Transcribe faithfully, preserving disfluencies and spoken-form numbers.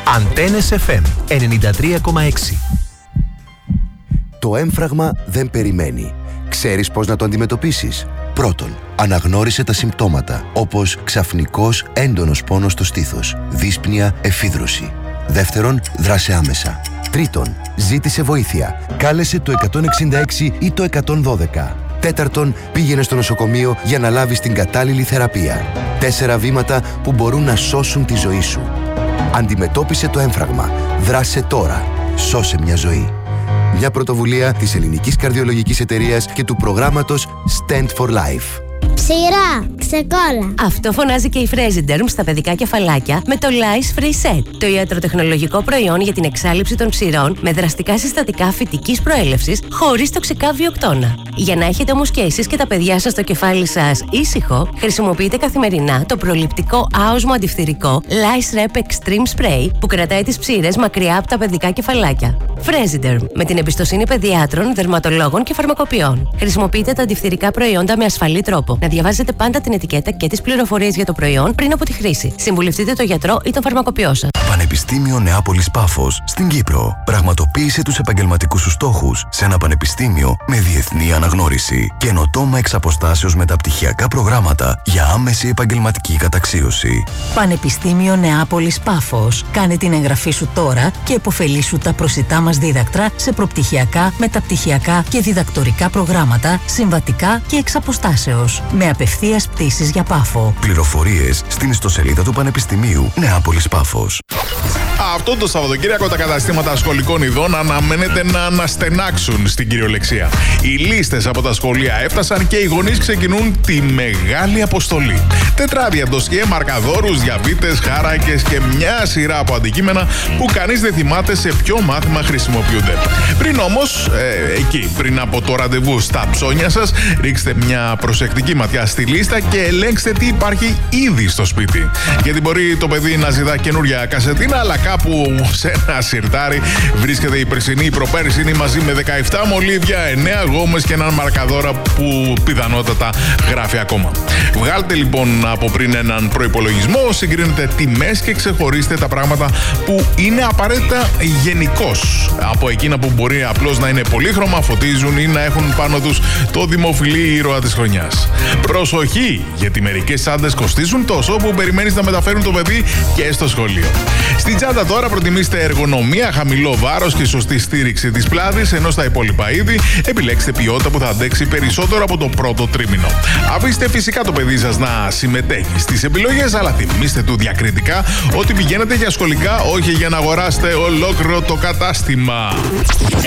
Αντένες εφ εμ ενενήντα τρία κόμμα έξι. Το έμφραγμα δεν περιμένει. Ξέρεις πώς να το αντιμετωπίσεις? Πρώτον, αναγνώρισε τα συμπτώματα, όπως ξαφνικός έντονος πόνος στο στήθος, δύσπνοια, εφίδρωση. Δεύτερον, δράσε άμεσα. Τρίτον, ζήτησε βοήθεια. Κάλεσε το εκατόν εξήντα έξι ή το εκατόν δώδεκα. Τέταρτον, πήγαινε στο νοσοκομείο για να λάβεις την κατάλληλη θεραπεία. Τέσσερα βήματα που μπορούν να σώσουν τη ζωή σου. Αντιμετώπισε το έμφραγμα. Δράσε τώρα. Σώσε μια ζωή. Μια πρωτοβουλία της Ελληνικής Καρδιολογικής Εταιρείας και του προγράμματος Stand for Life. Ψηρά, ξεκόλα. Αυτό φωνάζει και η Fresiderm στα παιδικά κεφαλάκια με το Lice Free Set, το ιατροτεχνολογικό προϊόν για την εξάλειψη των ψηρών με δραστικά συστατικά φυτικής προέλευσης χωρίς τοξικά βιοκτώνα. Για να έχετε όμως και εσείς και τα παιδιά σας το κεφάλι σας ήσυχο, χρησιμοποιείτε καθημερινά το προληπτικό άοσμο αντιφθυρικό Lice Rep Extreme Spray που κρατάει τις ψήρες μακριά από τα παιδικά κεφαλάκια. Fresiderm, με την εμπιστοσύνη παιδιάτρων, δερματολόγων και φαρμακοποιών. Χρησιμοποιείτε τα αντιφθυρικά προϊόντα με ασφαλή τρόπο. Να διαβάζετε πάντα την ετικέτα και τις πληροφορίες για το προϊόν πριν από τη χρήση. Συμβουλευτείτε τον γιατρό ή τον φαρμακοποιό σας. Πανεπιστήμιο Νεάπολης Πάφος στην Κύπρο. Πραγματοποίησε τους επαγγελματικούς σου στόχους σε ένα πανεπιστήμιο με διεθνή αναγνώριση. Καινοτόμα εξ αποστάσεως μεταπτυχιακά προγράμματα για άμεση επαγγελματική καταξίωση. Πανεπιστήμιο Νεάπολης Πάφος. Κάνε την εγγραφή σου τώρα και επωφελήσου τα προσιτά μας δίδακτρα σε προπτυχιακά, μεταπτυχιακά και διδακτορικά προγράμματα, συμβατικά και εξ αποστάσεως. Με απευθείας πτήσεις για Πάφο. Πληροφορίες στην ιστοσελίδα του Πανεπιστημίου Νεάπολης Πάφος. Αυτό το Σαββατοκύριακο τα καταστήματα σχολικών ειδών αναμένεται να αναστενάξουν στην κυριολεξία. Οι λίστες από τα σχολεία έφτασαν και οι γονείς ξεκινούν τη μεγάλη αποστολή. Τετράδια, ντοσιέ, μαρκαδόρους, διαβήτες, χάρακες και μια σειρά από αντικείμενα που κανείς δεν θυμάται σε ποιο μάθημα χρησιμοποιούνται. Πριν όμως, ε, εκεί, πριν από το ραντεβού στα ψώνια σας, ρίξτε μια προσεκτική ματιά στη λίστα και ελέγξτε τι υπάρχει ήδη στο σπίτι. Γιατί μπορεί το παιδί να ζητά καινούρια κασετίνα, αλλά κάπου σε ένα σιρτάρι βρίσκεται η περσινή, η προπέρσινη μαζί με δεκαεπτά μολύβια, εννέα γόμες και έναν μαρκαδόρα που πιθανότατα γράφει ακόμα. Βγάλτε λοιπόν από πριν έναν προϋπολογισμό, συγκρίνετε τιμές και ξεχωρίστε τα πράγματα που είναι απαραίτητα γενικώς από εκείνα που μπορεί απλώς να είναι πολύχρωμα, φωτίζουν ή να έχουν πάνω τους το δημοφιλή ήρωα της χρονιάς. Προσοχή, γιατί μερικές τσάντες κοστίζουν τόσο που περιμένεις να μεταφέρουν το παιδί και στο σχολείο. Στην τσάντα τώρα προτιμήστε εργονομία, χαμηλό βάρος και σωστή στήριξη της πλάτης, ενώ στα υπόλοιπα είδη επιλέξτε ποιότητα που θα αντέξει περισσότερο από το πρώτο τρίμηνο. Αφήστε φυσικά το παιδί σας να συμμετέχει στις επιλογές, αλλά θυμίστε του διακριτικά ότι πηγαίνετε για σχολικά, όχι για να αγοράσετε ολόκληρο το κατάστημα.